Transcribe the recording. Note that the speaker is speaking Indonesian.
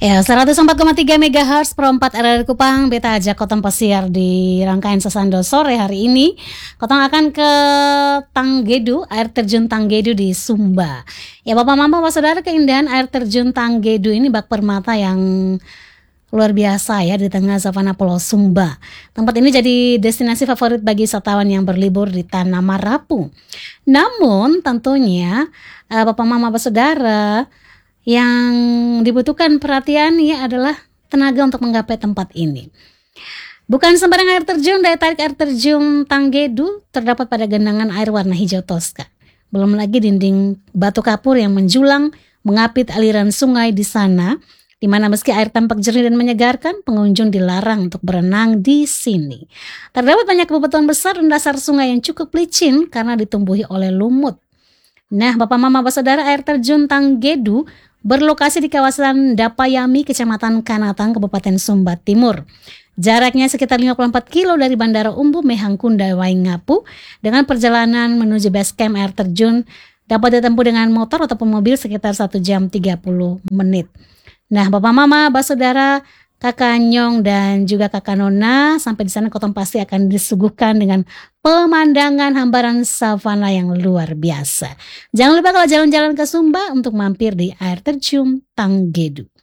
Ya, 104,3 MHz Pro 4 RRI Kupang. Beta ajak Kotong pasiar di rangkaian Sasando sore hari ini. Kotong akan ke Tanggedu, air terjun Tanggedu di Sumba. Ya, Bapak Mama, Bapak Saudara, keindahan air terjun Tanggedu ini bak permata yang luar biasa ya di tengah savana Pulau Sumba. Tempat ini jadi destinasi favorit bagi wisatawan yang berlibur di Tanah Marapu. Namun tentunya Bapak Mama, Bapak Saudara, yang dibutuhkan perhatian ya adalah tenaga untuk menggapai tempat ini. Bukan sembarang air terjun, daya tarik air terjun Tanggedu terdapat pada genangan air warna hijau toska. Belum lagi dinding batu kapur yang menjulang mengapit aliran sungai di sana, di mana meski air tampak jernih dan menyegarkan, pengunjung dilarang untuk berenang di sini. Terdapat banyak bebatuan besar dan dasar sungai yang cukup licin karena ditumbuhi oleh lumut. Nah, Bapak Mama Bapak Saudara, air terjun Tanggedu berlokasi di kawasan Dapayami, Kecamatan Kanatang, Kabupaten Sumba Timur. Jaraknya sekitar 54 kilo dari Bandara Umbu Mehangkunda Waingapu. Dengan perjalanan menuju base camp air terjun dapat ditempuh dengan motor ataupun mobil sekitar 1 jam 30 menit. Nah, Bapak Mama, Bapak Saudara, Kakak Nyong dan juga Kakak Nona, sampai di sana Kotong pasti akan disuguhkan dengan pemandangan hamparan savana yang luar biasa. Jangan lupa kalau jalan-jalan ke Sumba untuk mampir di air terjun Tanggedu.